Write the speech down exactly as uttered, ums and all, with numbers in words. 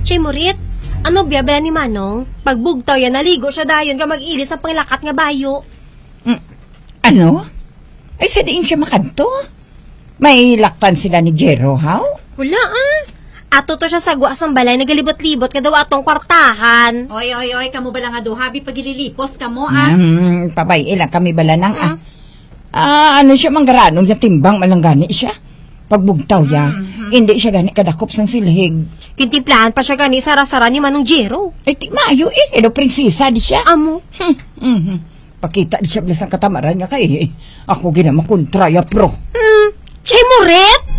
Chay Murit, ano biya bala ni Manong? Pagbugtaw yan, naligo siya dayon ka mag-ilis sa panglakat nga bayo. Mm, ano? Ay, sa diin siya makanto? May laktan sila ni Jero, how? Wala ah. Ato to siya sagwa sang balay, nagalibot-libot nga daw atong kwartahan. Oy, oy, oy, kamo bala nga do, habi pagililipos kamo, ah. Hmm, pabay, ilang kami bala nang, ah. Ah, ano siya, manggarano niya, timbang malanggani siya. Pagbugtaw ya, mm-hmm. hindi siya gani kadakop sang silhig. Kintimplahan pa siya gani sara-sara ni Manong Jero. Ay, ti mayo eh, edo prinsesa di siya. Amo. Hmm, mm-hmm. Pakita di siya bilang katabaran niya kay, ako ginamakontra ya pro. Hmm, Chay Murit?